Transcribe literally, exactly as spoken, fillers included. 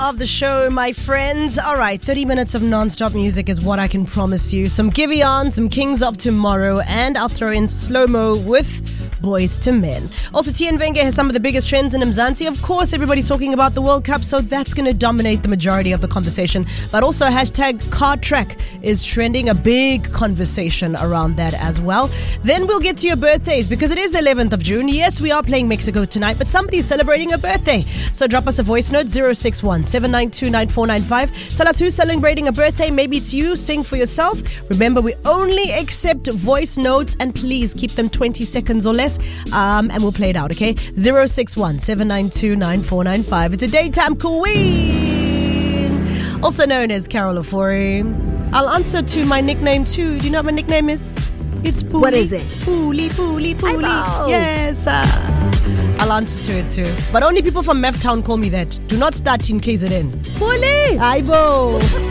of the show, my friends. All right, thirty minutes of non-stop music is what I can promise you. Some Giveon, some Kings of Tomorrow, and I'll throw in slow-mo with Boys to Men. Also, T N Venge has some of the biggest trends in Mzansi. Of course, everybody's talking about the World Cup, so that's going to dominate the majority of the conversation. But also, hashtag car track is trending, a big conversation around that as well. Then we'll get to your birthdays, because it is the eleventh of June. Yes, we are playing Mexico tonight, but somebody's celebrating a birthday. So drop us a voice note, zero six one, seven nine two, nine four nine five. Tell us who's celebrating a birthday. Maybe it's you. Sing for yourself. Remember, we only accept voice notes, and please keep them twenty seconds or less. Um, and we'll play it out, okay? zero six one, seven nine two, nine four nine five. It's a daytime queen, also known as Carol Ofori. I'll answer to my nickname too. Do you know what my nickname is? It's Poolie. What is it? Poolie, Poolie, Poolie. Aibo. Yes. Uh, I'll answer to it too. But only people from Mef Town call me that. Do not start in K Z N. Poolie. Aibo.